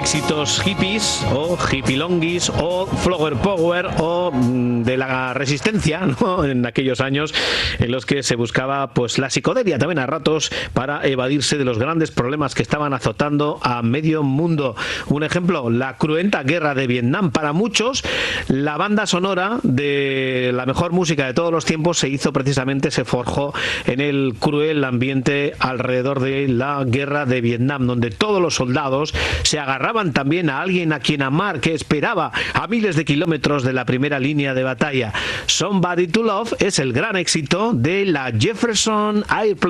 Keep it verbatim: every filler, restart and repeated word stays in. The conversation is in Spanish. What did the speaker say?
éxitos hippies o hippilonguis o flower power o de la resistencia, ¿no? En aquellos años en los que se buscaba pues la psicodelia también a ratos para evadirse de los grandes problemas que estaban azotando a medio mundo. Un ejemplo, la cruenta guerra de Vietnam. Para muchos, la banda sonora de la mejor música de todos los tiempos se hizo precisamente, se forjó en el cruel ambiente alrededor de la guerra de Vietnam, donde todos los soldados se agarraban también a alguien a quien amar, que esperaba a miles de kilómetros de la primera línea de batalla. Somebody to Love es el gran éxito de la Jefferson Airplane.